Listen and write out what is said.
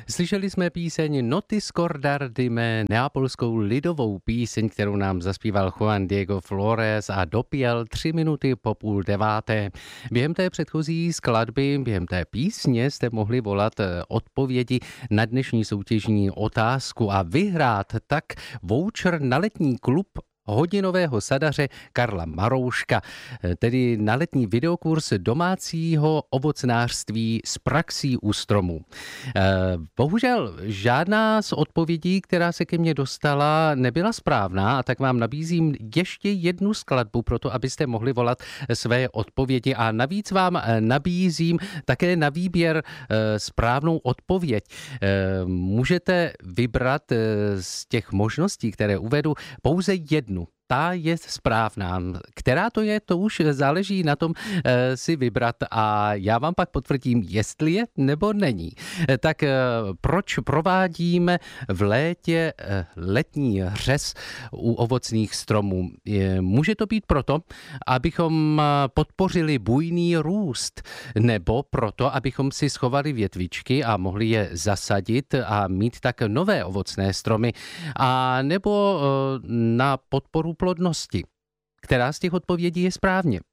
Slyšeli jsme píseň Noty Scordardime, neapolskou lidovou píseň, kterou nám zaspíval Juan Diego Flores a dopěl 3 minuty po 8:30. Během té předchozí skladby, během té písně jste mohli volat odpovědi na dnešní soutěžní otázku a vyhrát tak voucher na letní klub hodinového sadaře Karla Marouška, tedy na letní videokurs domácího ovocnářství s praxí u stromů. Bohužel žádná z odpovědí, která se ke mně dostala, nebyla správná, a tak vám nabízím ještě jednu skladbu pro to, abyste mohli volat své odpovědi, a navíc vám nabízím také na výběr správnou odpověď. Můžete vybrat z těch možností, které uvedu, pouze jednu. Ta je správná. Která to je, to už záleží na tom si vybrat a já vám pak potvrdím, jestli je nebo není. Tak proč provádíme v létě letní řez u ovocných stromů? Může to být proto, abychom podpořili bujný růst, nebo proto, abychom si schovali větvičky a mohli je zasadit a mít tak nové ovocné stromy, a nebo na podporu plodnosti. Která z těch odpovědí je správně?